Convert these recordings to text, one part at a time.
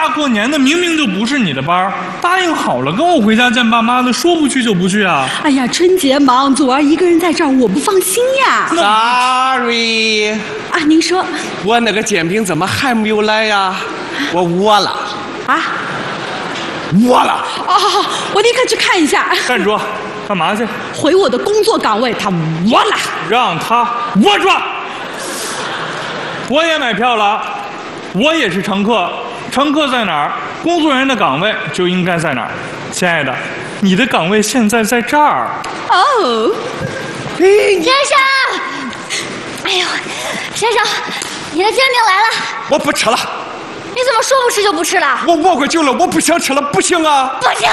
大过年的，明明就不是你的班，答应好了跟我回家见爸妈的，说不去就不去啊！ 哎呀，春节忙，祖儿一个人在这儿，我不放心呀。 Sorry， 啊，您说， 我那个煎饼怎么还没有来呀？我饿了啊， 饿了。 哦，我立刻去看一下。 站住！干嘛去？ 回我的工作岗位，他窝了。 让他窝住！我也买票了，我也是乘客。乘客在哪儿，工作人员的岗位就应该在哪儿。亲爱的，你的岗位现在在这儿。 哦， 先生，哎呦，先生，你的煎饼来了。 我不吃了。 你怎么说不吃就不吃了？ 我饿过久了，我不想吃了，不行啊！ 不行啊！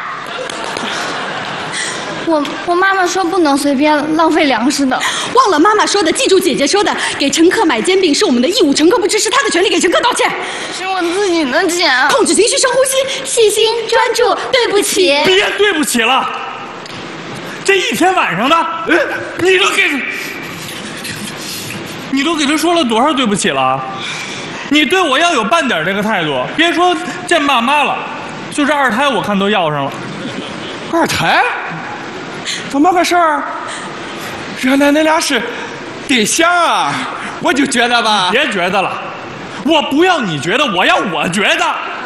我妈妈说不能随便浪费粮食的。 忘了妈妈说的，记住姐姐说的，给乘客买煎饼是我们的义务，乘客不吃是他的权利，给乘客道歉。 是我自己的钱。 控制情绪，深呼吸， 细心专注，对不起。 别对不起了，这一天晚上的，你都给他说了多少对不起了？你对我要有半点这个态度，别说见爸妈了，就是二胎我看都要上了。 二胎？怎么个事儿？原来那俩是对象啊！我就觉得吧， 别觉得了，我不要你觉得，我要我觉得。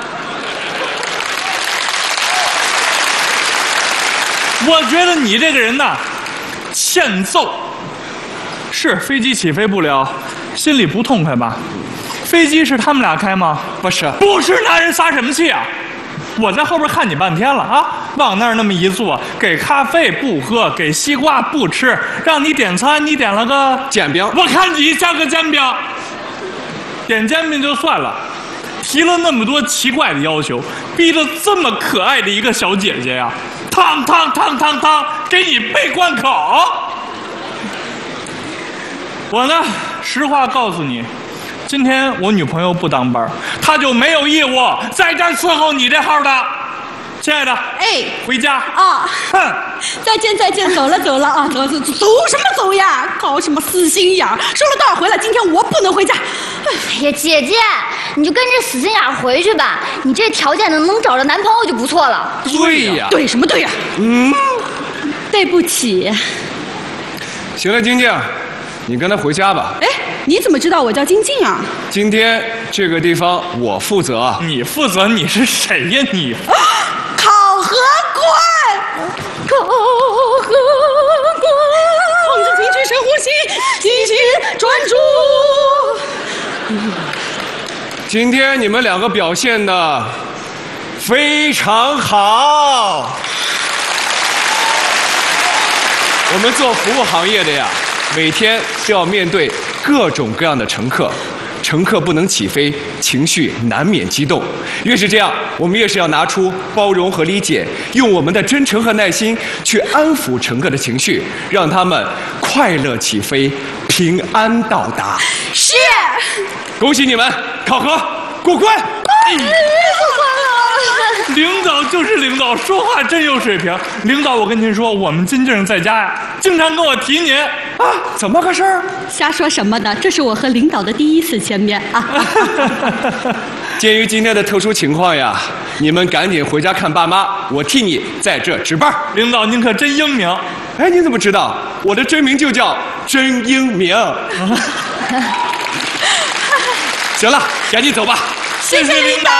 我觉得你这个人呐，欠揍。是飞机起飞不了，心里不痛快吧？飞机是他们俩开吗？ 不是， 不是，男人撒什么气啊？我在后边看你半天了啊，往那儿那么一坐，给咖啡不喝，给西瓜不吃，让你点餐，你点了个煎饼。 我看你像个煎饼，点煎饼就算了，提了那么多奇怪的要求，逼得这么可爱的一个小姐姐呀，汤，给你背贯口。我呢，实话告诉你。今天我女朋友不当班，她就没有义务在这儿伺候你这号的。亲爱的， 哎， 回家啊！ 哼， 再见，走了啊，走什么走呀？搞什么死心眼儿？说了多少回了，今天我不能回家。 哎呀，姐姐，你就跟着死心眼回去吧。你这条件能找着男朋友就不错了。 对呀， 对什么对呀？对不起。 行了，晶晶，你跟他回家吧。 哎，你怎么知道我叫晶晶啊？ 今天这个地方我负责。 你负责？你是谁呀你？ 考核官，控制情绪，深呼吸，细心专注。 今天你们两个表现的非常好。我们做服务行业的呀，每天都要面对各种各样的乘客，乘客不能起飞，情绪难免激动。越是这样，我们越是要拿出包容和理解，用我们的真诚和耐心去安抚乘客的情绪，让他们快乐起飞，平安到达。 是。 恭喜你们考核过关。 领导就是领导，说话真有水平。领导，我跟您说，我们金靖在家呀，经常跟我提您啊， 怎么个事儿？ 瞎说什么呢？这是我和领导的第一次见面啊。 鉴于今天的特殊情况呀，你们赶紧回家看爸妈，我替你在这值班。 领导，您可真英明。 哎，你怎么知道？我的真名就叫真英明。行了，赶紧走吧。 谢谢领导。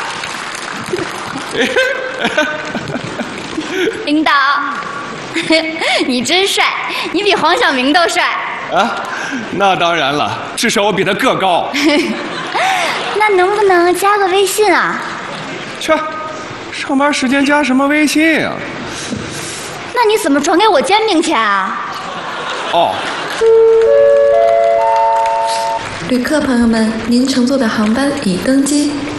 领导，你真帅，你比黄晓明都帅。 啊，那当然了，至少我比他个高。 那能不能加个微信啊？ 去，上班时间加什么微信啊？ 那你怎么转给我煎饼钱啊？ 哦。 旅客朋友们，您乘坐的航班已登机。